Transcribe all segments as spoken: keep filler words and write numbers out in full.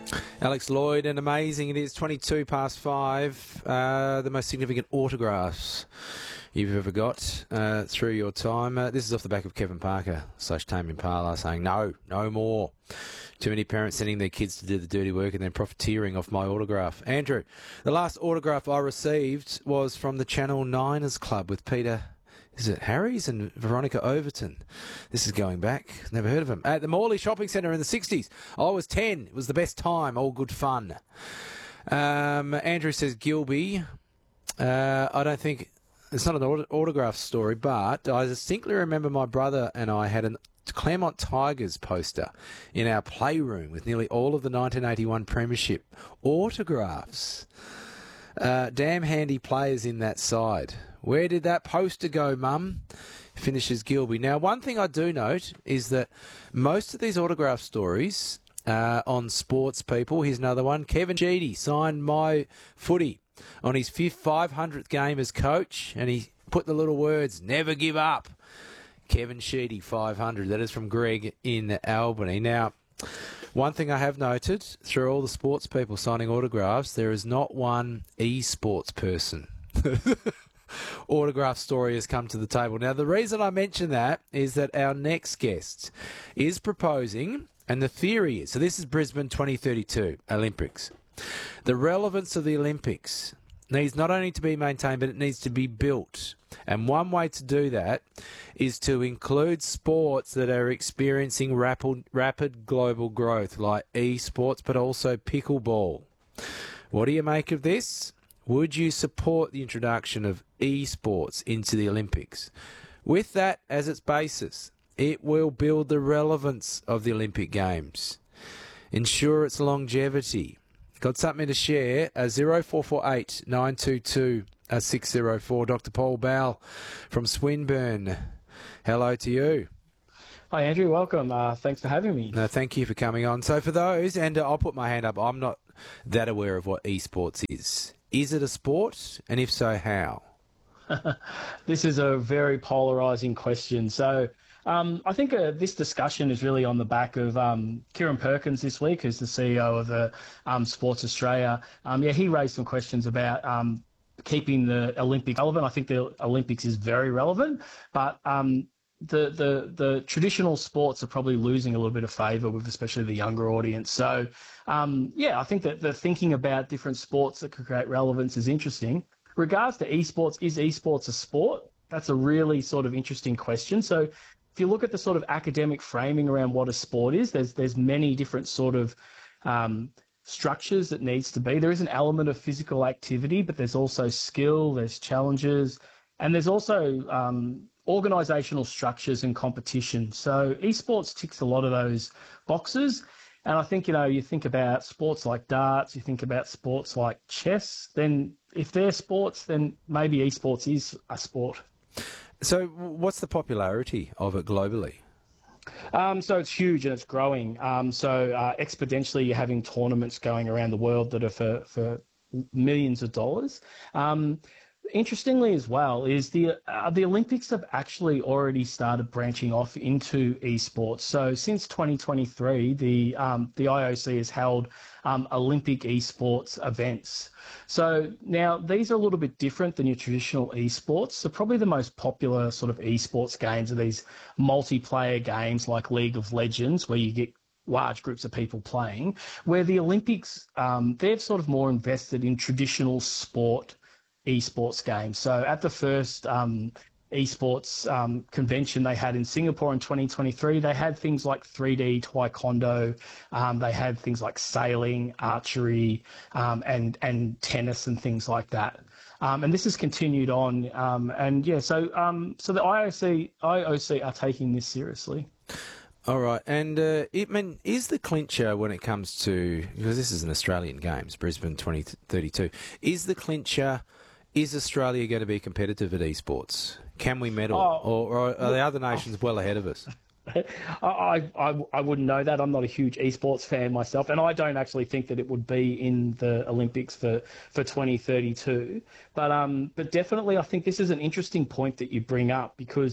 Alex Lloyd, and amazing it is, twenty-two past five, uh, the most significant autographs you've ever got uh, through your time. Uh, this is off the back of Kevin Parker slash Tame Impala saying, no, no more. Too many parents sending their kids to do the dirty work and then profiteering off my autograph. Andrew, the last autograph I received was from the Channel Niners Club with Peter... Is it Harry's and Veronica Overton? This is going back. Never heard of him. At the Morley Shopping Centre in the sixties. I was ten. It was the best time. All good fun. Um, Andrew says Gilby. Uh, I don't think... It's not an auto- autograph story, but I distinctly remember my brother and I had a Claremont Tigers poster in our playroom with nearly all of the nineteen eighty-one Premiership autographs. Uh, damn handy players in that side. Where did that poster go, Mum? Finishes Gilby. Now, one thing I do note is that most of these autograph stories uh, on sports people, here's another one. Kevin Sheedy signed my footy on his fifth five hundredth game as coach, and he put the little words, never give up. Kevin Sheedy, five hundred. That is from Greg in Albany. Now, one thing I have noted through all the sports people signing autographs, there is not one esports person. Autograph story has come to the table. Now, the reason I mention that is that our next guest is proposing, and the theory is, so this is Brisbane twenty thirty-two Olympics. The relevance of the Olympics needs not only to be maintained, but it needs to be built. And one way to do that is to include sports that are experiencing rapid, rapid global growth, like esports, but also pickleball. What do you make of this? Would you support the introduction of esports into the Olympics? With that as its basis, it will build the relevance of the Olympic Games, ensure its longevity. Got something to share? Uh, zero four four eight nine two two six zero four. Doctor Paul Bowell from Swinburne. Hello to you. Hi, Andrew. Welcome. Uh, thanks for having me. No, thank you for coming on. So for those, and uh, I'll put my hand up, I'm not that aware of what esports is. Is it a sport? And if so, how? This is a very polarising question. So um, I think uh, this discussion is really on the back of um, Kieran Perkins this week, who's the C E O of the um, Sports Australia. Um, yeah, he raised some questions about um, keeping the Olympics relevant. I think the Olympics is very relevant, but um, the, the the traditional sports are probably losing a little bit of favour with especially the younger audience. So, um, yeah, I think that the thinking about different sports that could create relevance is interesting. Regards to esports, is esports a sport? That's a really sort of interesting question. So if you look at the sort of academic framing around what a sport is, there's there's many different sort of um, structures that needs to be. There is an element of physical activity, but there's also skill, there's challenges, and there's also um, organisational structures and competition. So esports ticks a lot of those boxes. And I think, you know, you think about sports like darts, you think about sports like chess, then if they're sports, then maybe esports is a sport. So what's the popularity of it globally? Um, so it's huge and it's growing. Um, so uh, exponentially, you're having tournaments going around the world that are for, for millions of dollars. Um, Interestingly as well is the uh, the Olympics have actually already started branching off into esports. So since twenty twenty-three, the um, the I O C has held um, Olympic esports events. So now these are a little bit different than your traditional esports. So probably the most popular sort of esports games are these multiplayer games like League of Legends, where you get large groups of people playing, where the Olympics, um, they've sort of more invested in traditional sport esports games. So at the first um, esports um, convention they had in Singapore in twenty twenty-three, they had things like three D taekwondo, um, they had things like sailing, archery, um, and and tennis and things like that. Um, and this has continued on. Um, and yeah, so um, so the I O C I O C are taking this seriously. All right, and uh, it, I mean, is the clincher when it comes to, because this is an Australian Games, Brisbane twenty thirty-two, is the clincher, is Australia going to be competitive at esports? Can we medal, oh, or, or are the other nations well ahead of us? I, I I wouldn't know that. I'm not a huge esports fan myself, and I don't actually think that it would be in the Olympics for, for twenty thirty-two. But um, but definitely, I think this is an interesting point that you bring up, because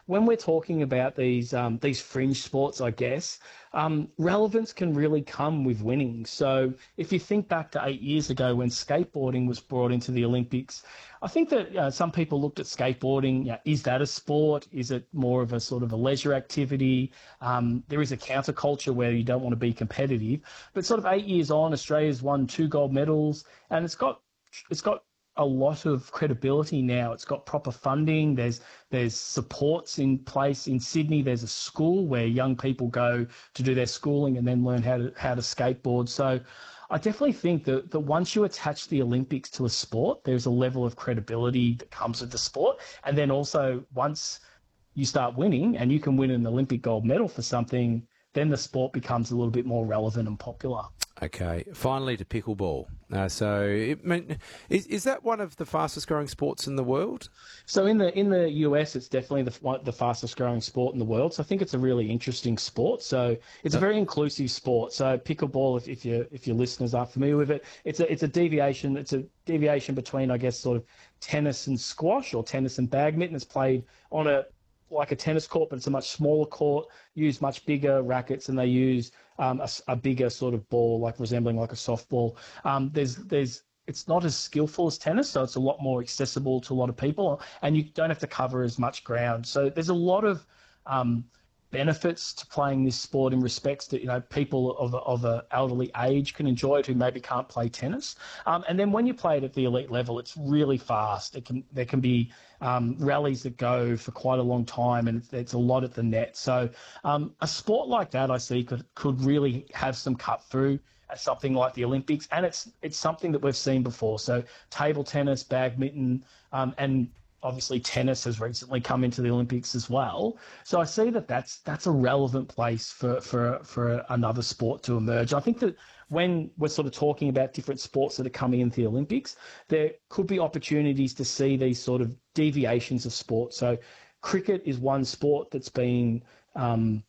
when we're talking about these um, these fringe sports, I guess, um, relevance can really come with winning. So if you think back to eight years ago when skateboarding was brought into the Olympics, I think that uh, some people looked at skateboarding. You know, is that a sport? Is it more of a sort of a leisure activity? Um, there is a counterculture where you don't want to be competitive. But sort of eight years on, Australia's won two gold medals, and it's got it's got a lot of credibility now. It's got proper funding. There's there's supports in place in Sydney. There's a school where young people go to do their schooling and then learn how to how to skateboard. So I definitely think that, that once you attach the Olympics to a sport, there's a level of credibility that comes with the sport. And then also once you start winning and you can win an Olympic gold medal for something, then the sport becomes a little bit more relevant and popular. Okay, finally to pickleball. Uh, so, it, is is that one of the fastest growing sports in the world? So in the in the U S, it's definitely the one, the fastest growing sport in the world. So I think it's a really interesting sport. So it's a very inclusive sport. So pickleball, if, if you if your listeners aren't familiar with it, it's a it's a deviation. It's a deviation between, I guess, sort of tennis and squash or tennis and badminton. It's played on a like a tennis court, but it's a much smaller court, use much bigger rackets, and they use um, a, a bigger sort of ball, like resembling like a softball. Um, there's, there's, it's not as skillful as tennis, so it's a lot more accessible to a lot of people, and you don't have to cover as much ground. So there's a lot of um, benefits to playing this sport in respects that, you know, people of of an elderly age can enjoy it who maybe can't play tennis. Um, and then when you play it at the elite level, it's really fast. It can there can be um, rallies that go for quite a long time, and it's, it's a lot at the net. So um, a sport like that, I see, could could really have some cut through at something like the Olympics, and it's it's something that we've seen before. So table tennis, badminton, um, and obviously tennis has recently come into the Olympics as well. So I see that that's that's a relevant place for, for, for another sport to emerge. I think that when we're sort of talking about different sports that are coming into the Olympics, there could be opportunities to see these sort of deviations of sport. So cricket is one sport that's been um,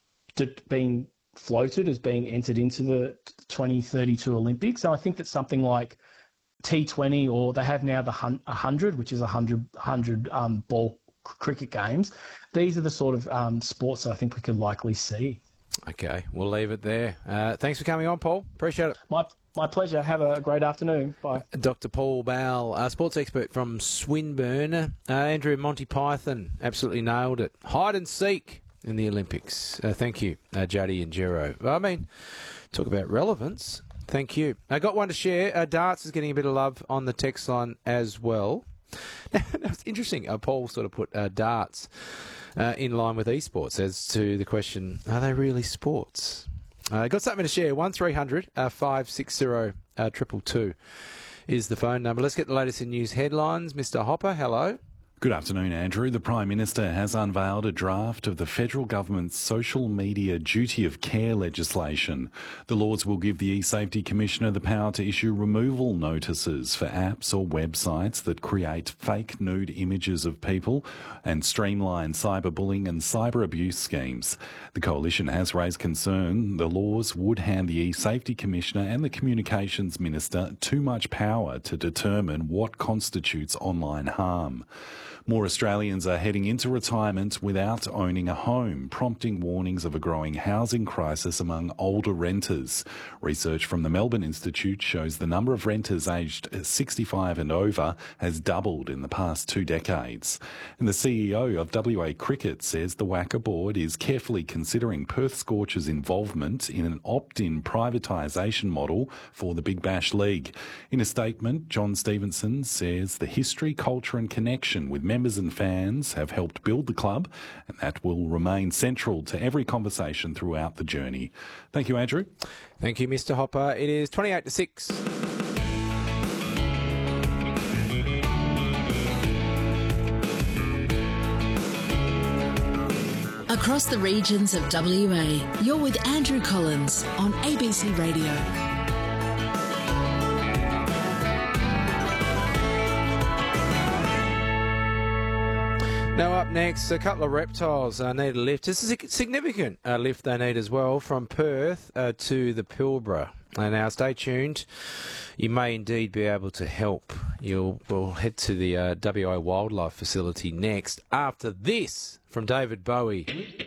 being floated as being entered into the twenty thirty-two Olympics. And I think that something like T twenty, or they have now the one hundred, which is a one hundred, one hundred um, ball cricket games. These are the sort of um, sports that I think we could likely see. Okay, we'll leave it there. Uh, thanks for coming on, Paul. Appreciate it. My my pleasure. Have a great afternoon. Bye. Doctor Paul Bowell, a sports expert from Swinburne. Uh, Andrew, Monty Python, absolutely nailed it. Hide and seek in the Olympics. Uh, thank you, uh, Juddy and Jero. I mean, talk about relevance. Thank you. I got one to share. Uh, darts is getting a bit of love on the text line as well. Now, it's interesting. Uh, Paul sort of put uh, darts uh, in line with esports as to the question, are they really sports? I uh, got something to share. one three hundred, five six zero, two two two is the phone number. Let's get the latest in news headlines. Mister Hopper, hello. Good afternoon, Andrew. The Prime Minister has unveiled a draft of the federal government's social media duty of care legislation. The laws will give the eSafety Commissioner the power to issue removal notices for apps or websites that create fake nude images of people and streamline cyberbullying and cyber abuse schemes. The Coalition has raised concern the laws would hand the eSafety Commissioner and the Communications Minister too much power to determine what constitutes online harm. More Australians are heading into retirement without owning a home, prompting warnings of a growing housing crisis among older renters. Research from the Melbourne Institute shows the number of renters aged sixty-five and over has doubled in the past two decades. And the C E O of W A Cricket says the W A C A board is carefully considering Perth Scorchers' involvement in an opt-in privatisation model for the Big Bash League. In a statement, John Stevenson says the history, culture and connection with members and fans have helped build the club, and that will remain central to every conversation throughout the journey. Thank you, Andrew. Thank you, Mister Hopper. It is twenty-eight to six. Across the regions of W A, you're with Andrew Collins on A B C Radio. Now up next, a couple of reptiles uh, need a lift. This is a significant uh, lift they need as well from Perth uh, to the Pilbara. And now, stay tuned. You may indeed be able to help. You'll we'll head to the uh, W A Wildlife Facility next. After this, from David Bowie.